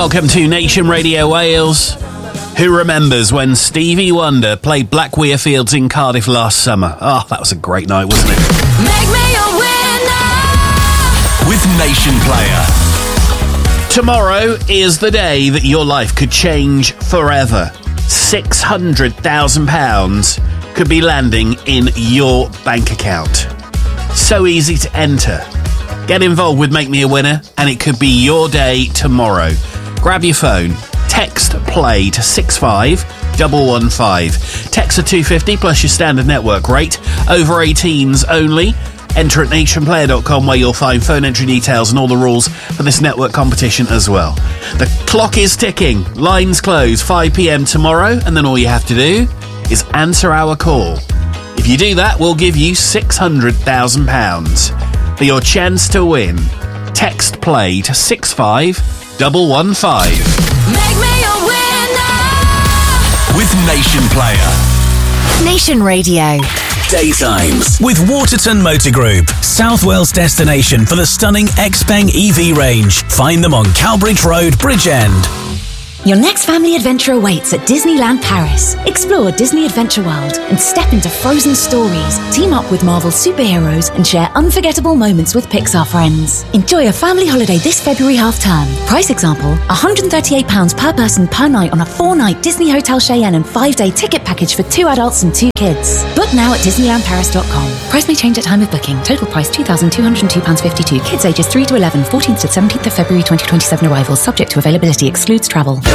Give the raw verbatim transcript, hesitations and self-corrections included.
Welcome to Nation Radio Wales. Who remembers when Stevie Wonder played Black Weir Fields in Cardiff last summer? Oh, that was a great night, wasn't it? Make me a winner with Nation Player. Tomorrow is the day that your life could change forever. six hundred thousand pounds could be landing in your bank account. So easy to enter. Get involved with Make Me a Winner, and it could be your day tomorrow. Grab your phone, text play to six five one one five. Text to two fifty plus your standard network rate. Over eighteens only. Enter at nation player dot com where you'll find phone entry details and all the rules for this network competition as well. The clock is ticking. Lines close five p.m. tomorrow, and then all you have to do is answer our call. If you do that, we'll give you six hundred thousand pounds. For your chance to win, text play to six five one one five. Make me a winner with Nation Player. Nation Radio. Daytimes with Waterton Motor Group, South Wales destination for the stunning Xpeng E V range. Find them on Cowbridge Road, Bridgend. Your next family adventure awaits at Disneyland Paris. Explore Disney Adventure World and step into frozen stories. Team up with Marvel superheroes and share unforgettable moments with Pixar friends. Enjoy a family holiday this February half-term. Price example, one hundred thirty-eight pounds per person per night on a four-night Disney Hotel Cheyenne and five-day ticket package for two adults and two kids. Book now at disneyland paris dot com. Price may change at time of booking. Total price two thousand two hundred two pounds fifty-two. Kids ages three to eleven, fourteenth to seventeenth of February twenty twenty-seven arrivals. Subject to availability. Excludes travel.